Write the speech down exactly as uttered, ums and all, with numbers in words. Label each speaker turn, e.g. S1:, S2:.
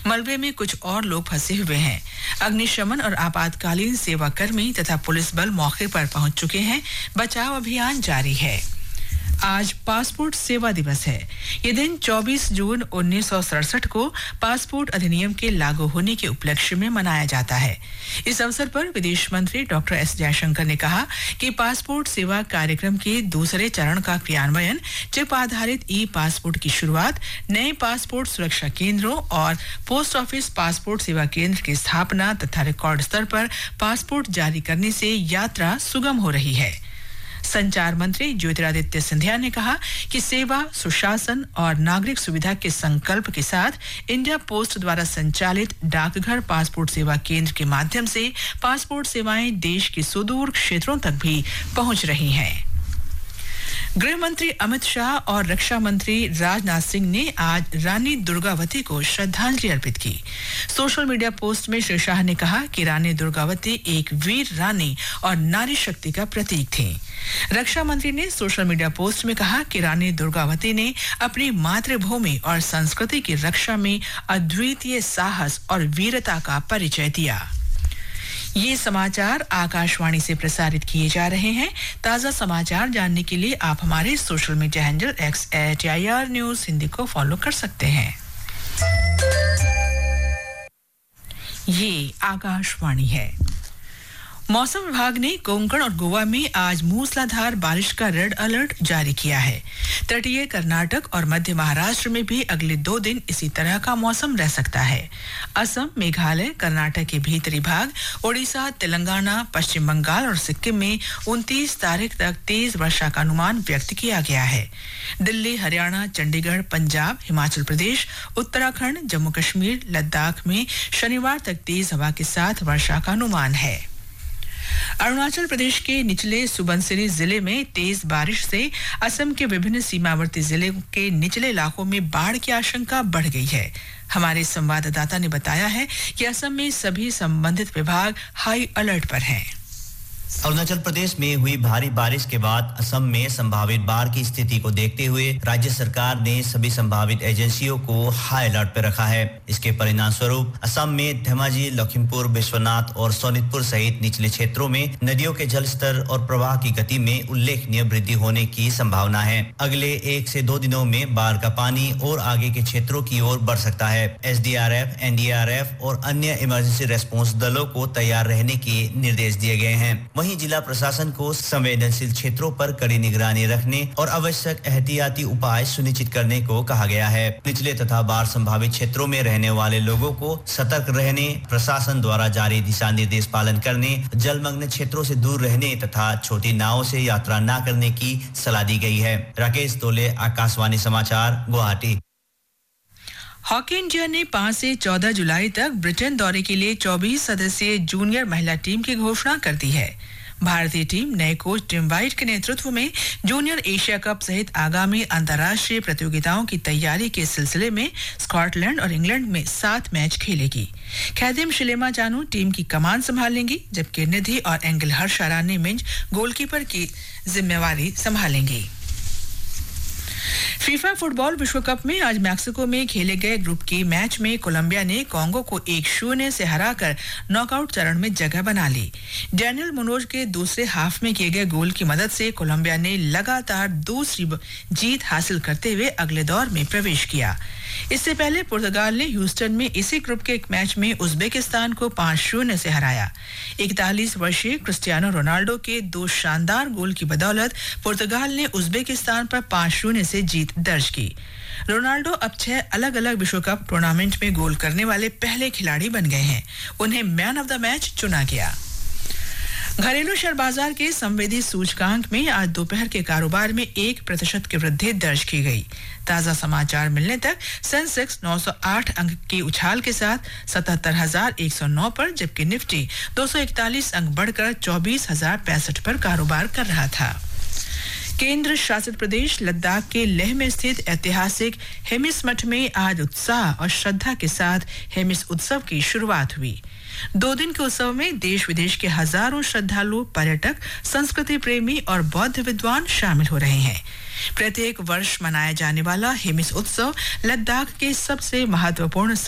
S1: मलबे में कुछ और लोग फंसे हुए हैं। अग्निशमन और आपातकालीन सेवा कर्मी तथा पुलिस बल मौके पर पहुंच चुके हैं। बचाव अभियान जारी है। आज पासपोर्ट सेवा दिवस है। ये दिन चौबीस जून उन्नीस सौ सड़सठ को पासपोर्ट अधिनियम के लागू होने के उपलक्ष्य में मनाया जाता है। इस अवसर पर विदेश मंत्री डॉक्टर एस जयशंकर ने कहा कि पासपोर्ट सेवा कार्यक्रम के दूसरे चरण का क्रियान्वयन, चिप आधारित ई पासपोर्ट की शुरुआत, नए पासपोर्ट सुरक्षा केंद्रों और पोस्ट ऑफिस पासपोर्ट सेवा केंद्र की स्थापना तथा रिकॉर्ड स्तर पर पासपोर्ट जारी करने से यात्रा सुगम हो रही है। संचार मंत्री ज्योतिरादित्य सिंधिया ने कहा कि सेवा, सुशासन और नागरिक सुविधा के संकल्प के साथ इंडिया पोस्ट द्वारा संचालित डाकघर पासपोर्ट सेवा केंद्र के माध्यम से पासपोर्ट सेवाएं देश के सुदूर क्षेत्रों तक भी पहुंच रही हैं। गृह मंत्री अमित शाह और रक्षा मंत्री राजनाथ सिंह ने आज रानी दुर्गावती को श्रद्धांजलि अर्पित की। सोशल मीडिया पोस्ट में श्री शाह ने कहा कि रानी दुर्गावती एक वीर रानी और नारी शक्ति का प्रतीक थी। रक्षा मंत्री ने सोशल मीडिया पोस्ट में कहा कि रानी दुर्गावती ने अपनी मातृभूमि और संस्कृति की रक्षा में अद्वितीय साहस और वीरता का परिचय दिया। ये समाचार आकाशवाणी से प्रसारित किए जा रहे हैं। ताजा समाचार जानने के लिए आप हमारे social media handle x eight I R news Hindi को फॉलो कर सकते हैं। ये आकाशवाणी है। मौसम विभाग ने कोंकण और गोवा में आज मूसलाधार बारिश का रेड अलर्ट जारी किया है। तटीय कर्नाटक और मध्य महाराष्ट्र में भी अगले दो दिन इसी तरह का मौसम रह सकता है। असम, मेघालय, कर्नाटक के भीतरी भाग, ओडिशा, तेलंगाना, पश्चिम बंगाल और सिक्किम में उनतीस तारीख तक तेज वर्षा का अनुमान व्यक्त किया गया है। दिल्ली, हरियाणा, चंडीगढ़, पंजाब, हिमाचल प्रदेश, उत्तराखंड, जम्मू कश्मीर, लद्दाख में शनिवार तक तेज हवा के साथ वर्षा का अनुमान है। अरुणाचल प्रदेश के निचले सुबनसिरी जिले में तेज बारिश से असम के विभिन्न सीमावर्ती जिलों के निचले इलाकों में बाढ़ की आशंका बढ़ गई है। हमारे संवाददाता ने बताया है कि असम में सभी संबंधित विभाग हाई अलर्ट पर हैं।
S2: अरुणाचल प्रदेश में हुई भारी बारिश के बाद असम में संभावित बाढ़ की स्थिति को देखते हुए राज्य सरकार ने सभी संभावित एजेंसियों को हाई अलर्ट पर रखा है। इसके परिणाम स्वरूप असम में धेमाजी, लखीमपुर, विश्वनाथ और सोनितपुर सहित निचले क्षेत्रों में नदियों के जलस्तर और प्रवाह की गति में उल्लेखनीय वृद्धि होने की संभावना है। अगले एक से दो दिनों में बाढ़ का पानी और आगे के क्षेत्रों की ओर बढ़ सकता है। S D R F, N D R F और अन्य इमरजेंसी रेस्पॉन्स दलों को तैयार रहने के निर्देश दिए गए हैं। वहीं जिला प्रशासन को संवेदनशील क्षेत्रों पर कड़ी निगरानी रखने और आवश्यक एहतियाती उपाय सुनिश्चित करने को कहा गया है। निचले तथा बाढ़ संभावित क्षेत्रों में रहने वाले लोगों को सतर्क रहने, प्रशासन द्वारा जारी दिशा निर्देश पालन करने, जलमग्न क्षेत्रों से दूर रहने तथा छोटी नावों से यात्रा न करने की सलाह दी गई है। राकेश तोले, आकाशवाणी समाचार, गुवाहाटी।
S1: हॉकी इंडिया ने पाँच से चौदह जुलाई तक ब्रिटेन दौरे के लिए चौबीस सदस्यीय जूनियर महिला टीम की घोषणा कर दी है। भारतीय टीम नए कोच टिम वाइट के नेतृत्व में जूनियर एशिया कप सहित आगामी अंतर्राष्ट्रीय प्रतियोगिताओं की तैयारी के सिलसिले में स्कॉटलैंड और इंग्लैंड में सात मैच खेलेगी। खैदिम शिलेमा जानू टीम की कमान संभालेंगी, जबकि निधि और एंगल हर्षा रानी मिंज गोलकीपर की जिम्मेवारी संभालेंगी। फीफा फुटबॉल विश्व कप में आज मैक्सिको में खेले गए ग्रुप के मैच में कोलंबिया ने कांगो को एक शून्य से हराकर नॉकआउट चरण में जगह बना ली। डैनियल मुनोज के दूसरे हाफ में किए गए गोल की मदद से कोलंबिया ने लगातार दूसरी जीत हासिल करते हुए अगले दौर में प्रवेश किया। इससे पहले पुर्तगाल ने ह्यूस्टन में इसी ग्रुप के एक मैच में उज्बेकिस्तान को पाँच शून्य से हराया। इकतालीस वर्षीय क्रिस्टियानो रोनाल्डो के दो शानदार गोल की बदौलत पुर्तगाल ने उज्बेकिस्तान पर पाँच शून्य से जीत दर्ज की। रोनाल्डो अब छह अलग अलग विश्व कप टूर्नामेंट में गोल करने वाले पहले खिलाड़ी बन गए हैं। उन्हें मैन ऑफ द मैच चुना गया। घरेलू शेयर बाजार के संवेदी सूचकांक में आज दोपहर के कारोबार में एक प्रतिशत की वृद्धि दर्ज की गई। ताजा समाचार मिलने तक सेंसेक्स नौ सौ आठ अंक की उछाल के साथ सतहत्तर हजार एक सौ नौ पर, जबकि निफ्टी दो सौ इकतालीस अंक बढ़कर चौबीस हजार पैंसठ पर कारोबार कर रहा था। केंद्र शासित प्रदेश लद्दाख के लेह में स्थित ऐतिहासिक हेमिस मठ में आज उत्साह और श्रद्धा के साथ हेमिस उत्सव की शुरुआत हुई। दो दिन के उत्सव में देश विदेश के हजारों श्रद्धालु, पर्यटक, संस्कृति प्रेमी और बौद्ध विद्वान शामिल हो रहे हैं। प्रत्येक वर्ष मनाया जाने वाला हेमिस उत्सव लद्दाख के सबसे महत्वपूर्ण